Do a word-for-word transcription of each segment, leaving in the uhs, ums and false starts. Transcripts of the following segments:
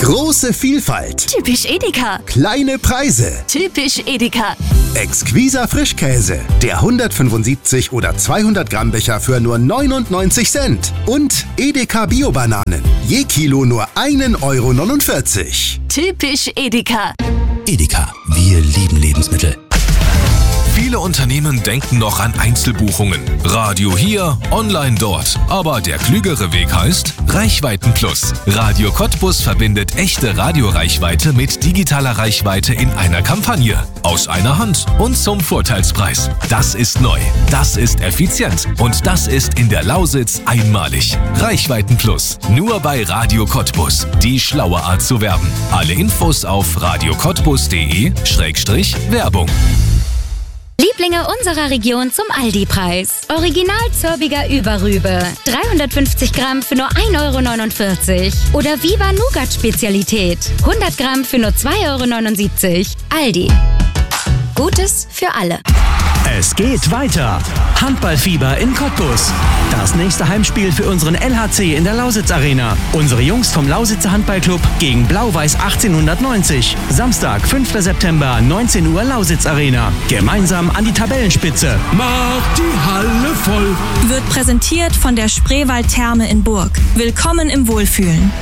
Große Vielfalt. Typisch Edeka. Kleine Preise. Typisch Edeka. Exquiser Frischkäse. Der hundertfünfundsiebzig oder zweihundert Gramm Becher für nur neunundneunzig Cent. Und Edeka Bio-Bananen. Je Kilo nur ein Euro neunundvierzig. Typisch Edeka. Edeka, wir lieben Lebensmittel. Viele Unternehmen denken noch an Einzelbuchungen. Radio hier, online dort. Aber der klügere Weg heißt Reichweiten-Plus. Radio Cottbus verbindet echte Radioreichweite mit digitaler Reichweite in einer Kampagne. Aus einer Hand und zum Vorteilspreis. Das ist neu, das ist effizient und das ist in der Lausitz einmalig. Reichweiten-Plus. Nur bei Radio Cottbus. Die schlaue Art zu werben. Alle Infos auf radiocottbus.de Schrägstrich Werbung. Lieblinge unserer Region zum Aldi-Preis. Original Zörbiger Überrübe. dreihundertfünfzig Gramm für nur ein Euro neunundvierzig. Oder Viva Nougat Spezialität. hundert Gramm für nur zwei Euro neunundsiebzig. Aldi. Gutes für alle. Es geht weiter. Handballfieber in Cottbus. Das nächste Heimspiel für unseren L H C in der Lausitz Arena. Unsere Jungs vom Lausitzer Handballclub gegen Blau-Weiß achtzehnhundertneunzig. Samstag, fünfter September, neunzehn Uhr Lausitz Arena. Gemeinsam an die Tabellenspitze. Macht die Halle voll. Wird präsentiert von der Spreewald Therme in Burg. Willkommen im Wohlfühlen.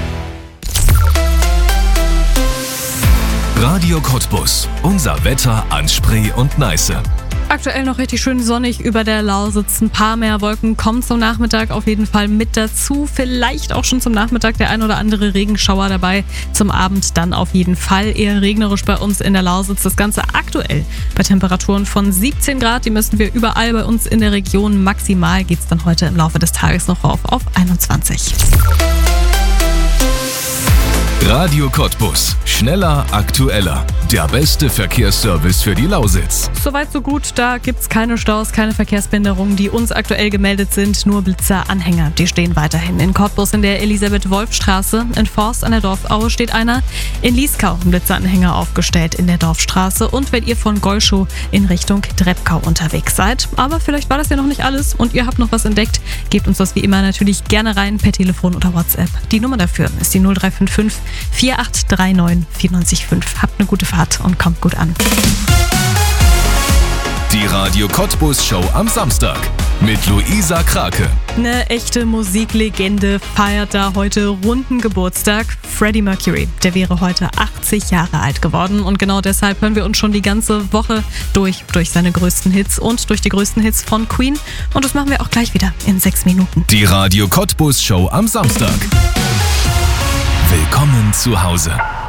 Radio Cottbus. Unser Wetter an Spree und Neiße. Aktuell noch richtig schön sonnig über der Lausitz. Ein paar mehr Wolken kommen zum Nachmittag auf jeden Fall mit dazu. Vielleicht auch schon zum Nachmittag der ein oder andere Regenschauer dabei. Zum Abend dann auf jeden Fall eher regnerisch bei uns in der Lausitz. Das Ganze aktuell bei Temperaturen von siebzehn Grad. Die müssen wir überall bei uns in der Region. Maximal geht es dann heute im Laufe des Tages noch rauf auf einundzwanzig. Radio Cottbus. Schneller, aktueller. Der beste Verkehrsservice für die Lausitz. Soweit so gut, da gibt's keine Staus, keine Verkehrsbehinderungen, die uns aktuell gemeldet sind. Nur Blitzer-Anhänger, die stehen weiterhin. In Cottbus in der Elisabeth-Wolf-Straße, in Forst an der Dorfaue steht einer. In Lieskau ein Blitzeranhänger aufgestellt in der Dorfstraße. Und wenn ihr von Golschow in Richtung Dreppkau unterwegs seid. Aber vielleicht war das ja noch nicht alles und ihr habt noch was entdeckt. Gebt uns das wie immer natürlich gerne rein per Telefon oder WhatsApp. Die Nummer dafür ist die null drei fünf fünf vier acht drei neun vier neun fünf. Habt eine gute Fahrt und kommt gut an. Die Radio Cottbus Show am Samstag mit Luisa Krake. Eine echte Musiklegende feiert da heute runden Geburtstag. Freddie Mercury, der wäre heute achtzig Jahre alt geworden und genau deshalb hören wir uns schon die ganze Woche durch, durch seine größten Hits und durch die größten Hits von Queen. Und das machen wir auch gleich wieder in sechs Minuten. Die Radio Cottbus Show am Samstag. Willkommen zu Hause.